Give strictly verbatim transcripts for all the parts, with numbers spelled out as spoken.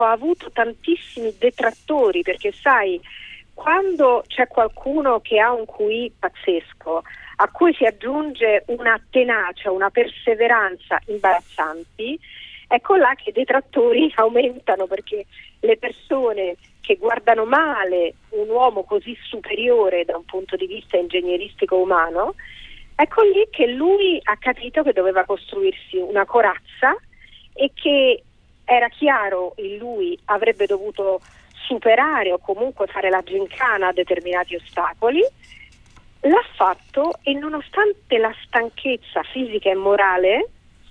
ha avuto tantissimi detrattori, perché sai, quando c'è qualcuno che ha un Q I pazzesco, a cui si aggiunge una tenacia, una perseveranza imbarazzanti, ecco là che i detrattori aumentano, perché le persone che guardano male un uomo così superiore da un punto di vista ingegneristico umano, ecco lì che lui ha capito che doveva costruirsi una corazza e che era chiaro in lui avrebbe dovuto superare o comunque fare la gincana a determinati ostacoli. L'ha fatto e nonostante la stanchezza fisica e morale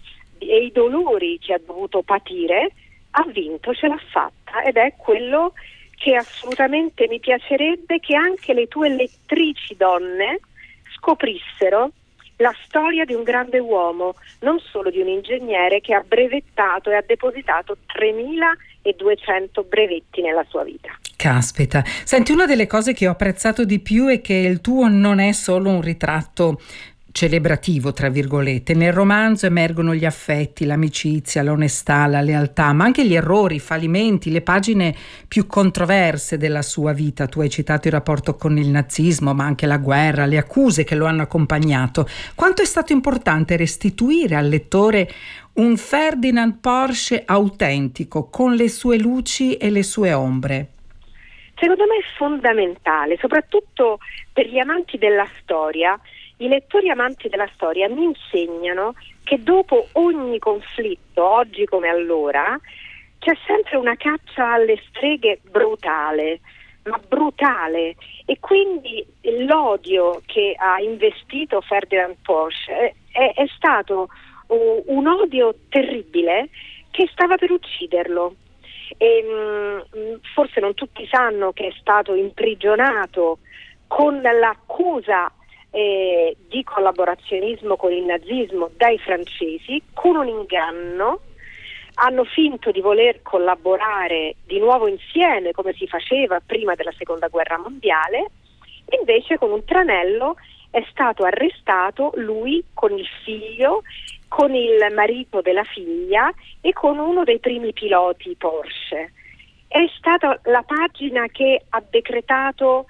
e i dolori che ha dovuto patire, ha vinto, ce l'ha fatta, ed è quello che assolutamente mi piacerebbe che anche le tue lettrici donne scoprissero la storia di un grande uomo, non solo di un ingegnere che ha brevettato e ha depositato tremiladuecento brevetti nella sua vita. Caspita. Senti, una delle cose che ho apprezzato di più è che il tuo non è solo un ritratto celebrativo, tra virgolette. Nel romanzo emergono gli affetti, l'amicizia, l'onestà, la lealtà, ma anche gli errori, i fallimenti, le pagine più controverse della sua vita. Tu hai citato il rapporto con il nazismo, ma anche la guerra, le accuse che lo hanno accompagnato. Quanto è stato importante restituire al lettore un Ferdinand Porsche autentico, con le sue luci e le sue ombre? Secondo me è fondamentale, soprattutto per gli amanti della storia. I lettori amanti della storia mi insegnano che dopo ogni conflitto, oggi come allora, c'è sempre una caccia alle streghe brutale, ma brutale, e quindi l'odio che ha investito Ferdinand Porsche è, è stato uh, un odio terribile che stava per ucciderlo. E, mh, forse non tutti sanno che è stato imprigionato con l'accusa eh, di collaborazionismo con il nazismo dai francesi, con un inganno. Hanno finto di voler collaborare di nuovo insieme come si faceva prima della seconda guerra mondiale, invece con un tranello è stato arrestato lui con il figlio, con il marito della figlia e con uno dei primi piloti Porsche. È stata la pagina che ha decretato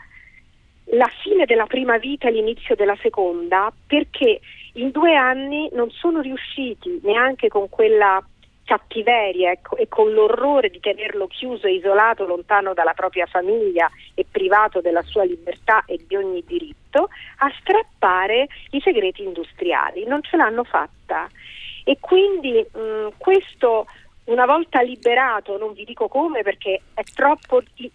la fine della prima vita e l'inizio della seconda, perché in due anni non sono riusciti, neanche con quella cattiveria e con l'orrore di tenerlo chiuso e isolato, lontano dalla propria famiglia e privato della sua libertà e di ogni diritto, a strappare i segreti industriali. Non ce l'hanno fatta, e quindi mh, questo, una volta liberato, non vi dico come perché è troppo i-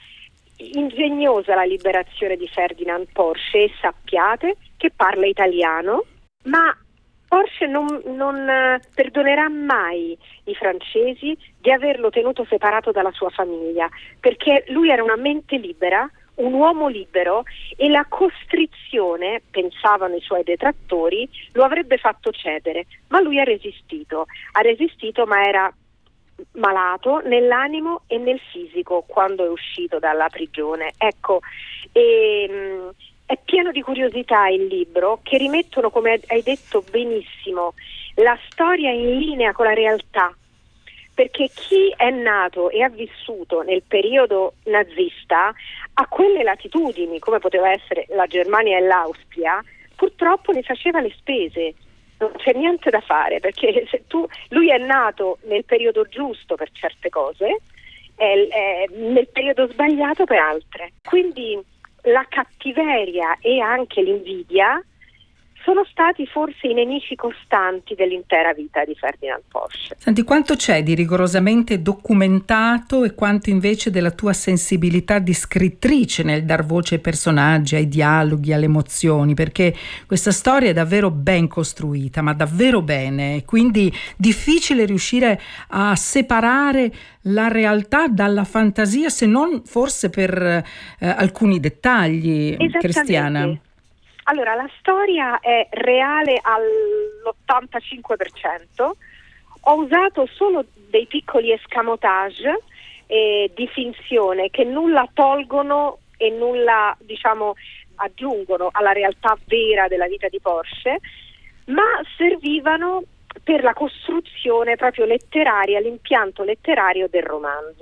ingegnosa la liberazione di Ferdinand Porsche, e sappiate che parla italiano, ma Porsche non, non eh, perdonerà mai i francesi di averlo tenuto separato dalla sua famiglia, perché lui era una mente libera, un uomo libero, e la costrizione, pensavano i suoi detrattori, lo avrebbe fatto cedere, ma lui ha resistito, ha resistito ma era malato nell'animo e nel fisico quando è uscito dalla prigione. Ecco, e, mh, è pieno di curiosità il libro, che rimettono, come hai detto benissimo, la storia in linea con la realtà, perché chi è nato e ha vissuto nel periodo nazista a quelle latitudini, come poteva essere la Germania e l'Austria, purtroppo ne faceva le spese. Non c'è niente da fare, perché se tu, lui è nato nel periodo giusto per certe cose, è, è nel periodo sbagliato per altre. Quindi la cattiveria e anche l'invidia sono stati forse i nemici costanti dell'intera vita di Ferdinand Porsche. Senti, quanto c'è di rigorosamente documentato e quanto invece della tua sensibilità di scrittrice nel dar voce ai personaggi, ai dialoghi, alle emozioni, perché questa storia è davvero ben costruita, ma davvero bene, quindi difficile riuscire a separare la realtà dalla fantasia, se non forse per eh, alcuni dettagli, Cristiana. Allora, la storia è reale all'ottantacinque per cento. Ho usato solo dei piccoli escamotage eh, di finzione che nulla tolgono e nulla, diciamo, aggiungono alla realtà vera della vita di Porsche, ma servivano per la costruzione proprio letteraria, l'impianto letterario del romanzo.